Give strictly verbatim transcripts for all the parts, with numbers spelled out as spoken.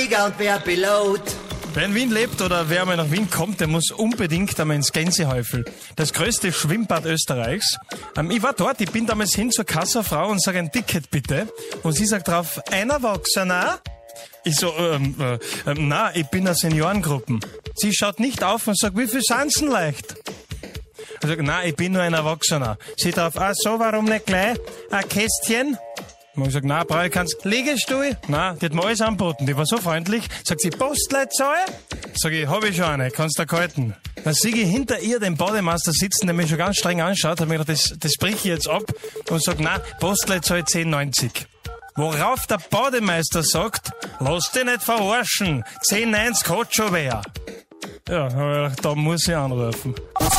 Flieger und wer Pilot. Wer in Wien lebt oder wer mal nach Wien kommt, der muss unbedingt einmal ins Gänsehäufel. Das größte Schwimmbad Österreichs. Ähm, ich war dort, ich bin damals hin zur Kassafrau und sage ein Ticket bitte. Und sie sagt drauf, ein Erwachsener? Ich so, ähm, äh, ähm, na, ich bin eine Seniorengruppen. Sie schaut nicht auf und sagt, wie viel sind's denn leicht? Ich sag, na, ich bin nur ein Erwachsener. Sie drauf, ah so, warum nicht gleich ein Kästchen? Ich hab gesagt, na, brauche ich keins. Liegestuhl? Na, die hat mir alles angeboten. Die war so freundlich. Sagt sie, Postleitzahl? Sag ich, hab ich schon eine, kannst du halten. Dann sehe ich hinter ihr den Bademeister sitzen, der mich schon ganz streng anschaut. Hab mir gedacht, das, das brich ich jetzt ab. Und sag, na, Postleitzahl zehn neunzig. Worauf der Bademeister sagt, lass dich nicht verarschen. zehn neunzig hat schon wer. Ja, hab ich gedacht, da muss ich anrufen.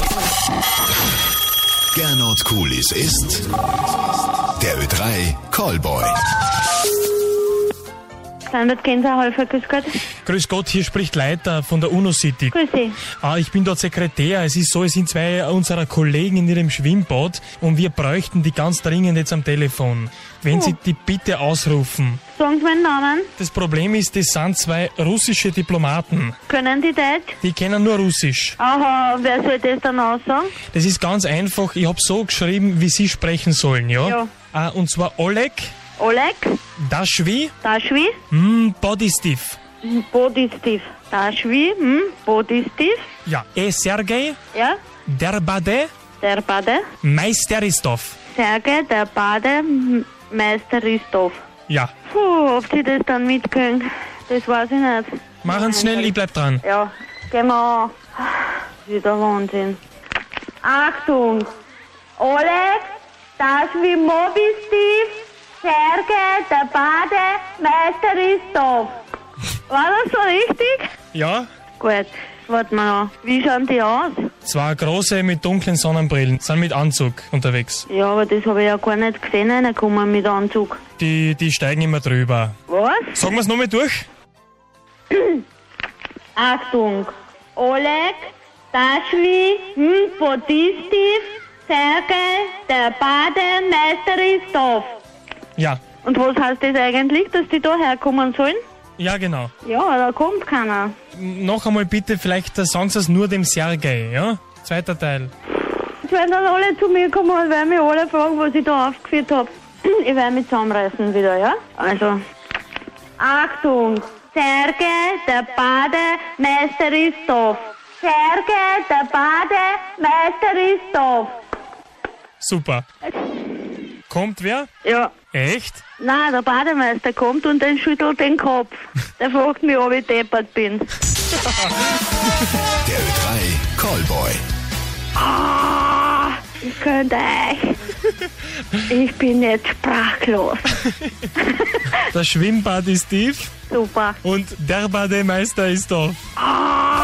Gernot Kulis ist der Ö drei Callboy. Standard Gänsehäufel, grüß Gott. Grüß Gott, hier spricht Leiter von der UNO City. Grüß Sie. Ah, ich bin dort Sekretär. Es ist so, es sind zwei unserer Kollegen in ihrem Schwimmbad und wir bräuchten die ganz dringend jetzt am Telefon. Wenn Oh. Sie die bitte ausrufen. Sagen Sie meinen Namen. Das Problem ist, das sind zwei russische Diplomaten. Können die Deutsch? Die kennen nur Russisch. Aha, wer soll das dann aussagen? Das ist ganz einfach. Ich habe so geschrieben, wie Sie sprechen sollen, ja? Ja. Ah, und zwar Oleg, Oleg, Dashvi, Dashvi, mm, Bodystiv. Bodystiv. Dashvi, hm, Bodystiv, Ja. E Sergei, ja, Derbade, der Bade, Meisteristov. Sergei, der Bademeister Ristov. Ja. Puh, ob Sie das dann mitkriegen, das weiß ich nicht. Machen Sie schnell, ich bleib dran. Ja, genau. Wieder Wahnsinn. Achtung! Oleg, Dashvi, Bodystiv, Sergei, der Bademeister Ristov. War das so richtig? Ja. Gut, warte mal an. Wie schauen die aus? Zwei große mit dunklen Sonnenbrillen, sind mit Anzug unterwegs. Ja, aber das habe ich ja gar nicht gesehen, reinkommen mit Anzug. Die, die steigen immer drüber. Was? Sagen wir es nochmal durch? Achtung! Oleg, Dashvi, hm, Bodystiv, Sergei, der Bademeister Ristov. Ja. Und was heißt das eigentlich, dass die da herkommen sollen? Ja, genau. Ja, da kommt keiner. Noch einmal bitte, vielleicht äh, sagen Sie es nur dem Sergei, ja? Zweiter Teil. Jetzt werden dann alle zu mir kommen und werden mich alle fragen, was ich da aufgeführt habe. Ich werde mich zusammenreißen wieder, ja? Also, Achtung! Sergei, der Bademeister Ristov. Sergei, der Bademeister Ristov. Super. Kommt wer? Ja. Echt? Nein, der Bademeister kommt und der schüttelt den Kopf. Der fragt mich, ob ich deppert bin. Der Ö drei Callboy. Ah, ich könnte euch. Ich bin jetzt sprachlos. Das Schwimmbad ist tief Super. und der Bademeister ist doof.